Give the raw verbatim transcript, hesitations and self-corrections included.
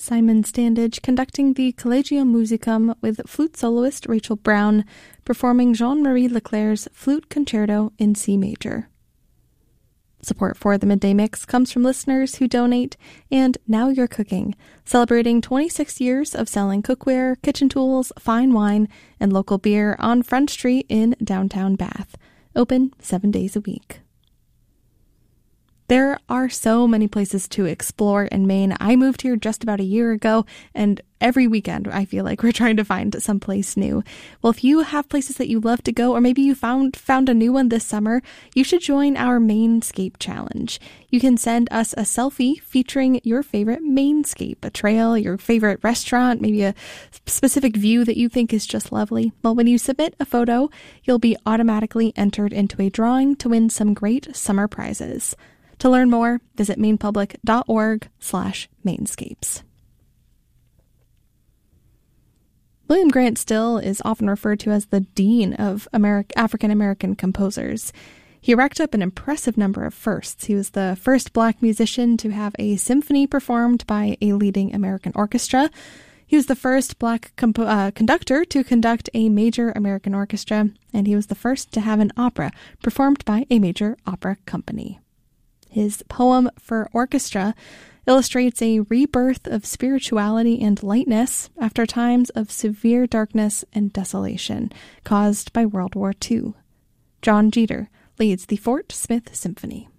Simon Standage conducting the Collegium Musicum with flute soloist Rachel Brown performing Jean-Marie Leclerc's Flute Concerto in C major. Support for the Midday Mix comes from listeners who donate, and Now You're Cooking, celebrating twenty-six years of selling cookware, kitchen tools, fine wine, and local beer on Front Street in downtown Bath. Open seven days a week. There are so many places to explore in Maine. I moved here just about a year ago, and every weekend I feel like we're trying to find someplace new. Well, if you have places that you love to go, or maybe you found found a new one this summer, you should join our Mainscape Challenge. You can send us a selfie featuring your favorite Mainscape, a trail, your favorite restaurant, maybe a specific view that you think is just lovely. Well, when you submit a photo, you'll be automatically entered into a drawing to win some great summer prizes. To learn more, visit mainpublic.org slash mainscapes. William Grant Still is often referred to as the Dean of Ameri- African-American composers. He racked up an impressive number of firsts. He was the first Black musician to have a symphony performed by a leading American orchestra. He was the first Black compo- uh, conductor to conduct a major American orchestra, and he was the first to have an opera performed by a major opera company. His poem for orchestra illustrates a rebirth of spirituality and lightness after times of severe darkness and desolation caused by World War Two. John Jeter leads the Fort Smith Symphony.